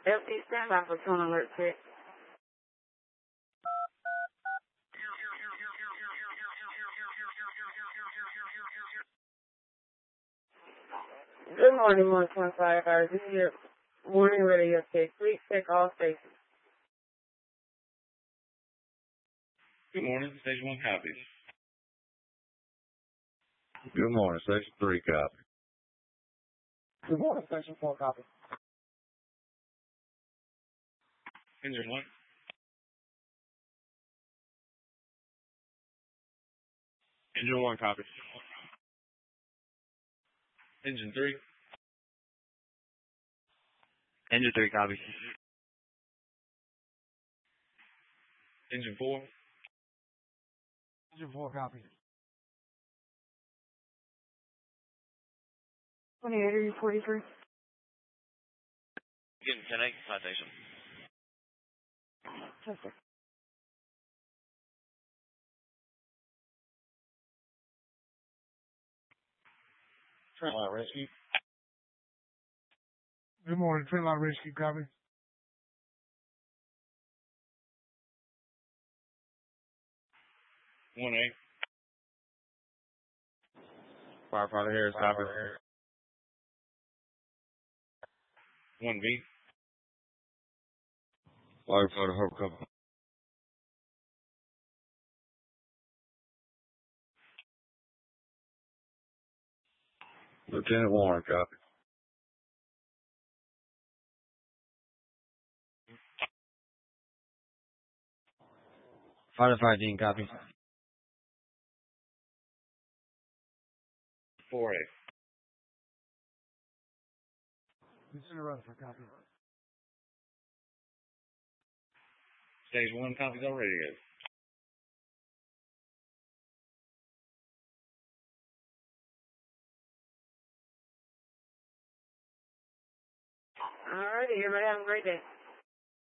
FD standby for tune alert check. Good morning, 125 hours. This is your morning radio check. Please check all stations. Good morning, Station 1 copies. Good morning, Section 3 copy. Good morning, Section 4 copy. Engine 1. Engine 1 copy. Engine 3. Engine 3 copy. Engine 4. Engine 4 copy. 28, are you 43? Getting 10-8, citation. Yes, sir. Trentline Rescue. Good morning, Trentline Rescue copy. One A. Firefighter Harris copy. 1 B. Firefighter Hope copy. Lieutenant Warren copy. Firefighter Dean copy. 4 A. Lieutenant Rutherford copy. Stage 1 copies already good. All righty, everybody have a great day.